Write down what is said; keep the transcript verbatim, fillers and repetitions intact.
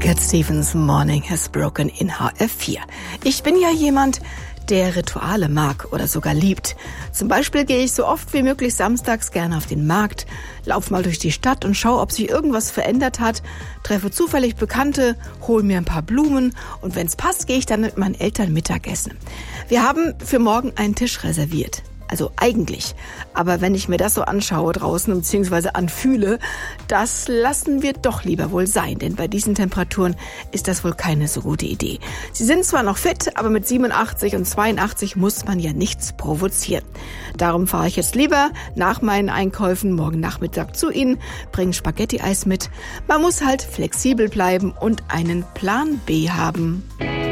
Cat Stevens, Morning Has Broken in H F vier. Ich bin ja jemand, der Rituale mag oder sogar liebt. Zum Beispiel gehe ich so oft wie möglich samstags gerne auf den Markt, laufe mal durch die Stadt und schaue, ob sich irgendwas verändert hat, treffe zufällig Bekannte, hole mir ein paar Blumen und wenn es passt, gehe ich dann mit meinen Eltern Mittagessen. Wir haben für morgen einen Tisch reserviert. Also eigentlich. Aber wenn ich mir das so anschaue draußen bzw. anfühle, das lassen wir doch lieber wohl sein. Denn bei diesen Temperaturen ist das wohl keine so gute Idee. Sie sind zwar noch fit, aber mit siebenundachtzig und zweiundachtzig muss man ja nichts provozieren. Darum fahre ich jetzt lieber nach meinen Einkäufen morgen Nachmittag zu Ihnen, bringe Spaghetti-Eis mit. Man muss halt flexibel bleiben und einen Plan B haben.